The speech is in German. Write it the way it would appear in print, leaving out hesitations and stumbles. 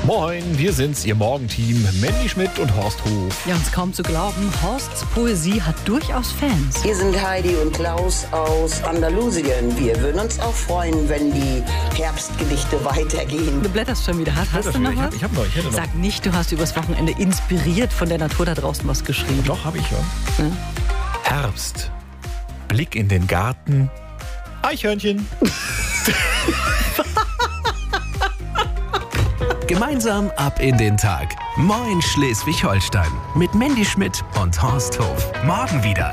Moin, wir sind's, Ihr Morgenteam, Mandy Schmidt und Horst Hof. Ja, uns kaum zu glauben, Horsts Poesie hat durchaus Fans. Hier sind Heidi und Klaus aus Andalusien. Wir würden uns auch freuen, wenn die Herbstgedichte weitergehen. Du blätterst schon wieder. Hast du noch was? Ich hätte noch. Sag nicht, du hast übers Wochenende inspiriert von der Natur da draußen was geschrieben. Doch, habe ich schon. Ja? Herbst. Blick in den Garten. Eichhörnchen. Gemeinsam ab in den Tag. Moin Schleswig-Holstein. Mit Mandy Schmidt und Horst Hof. Morgen wieder.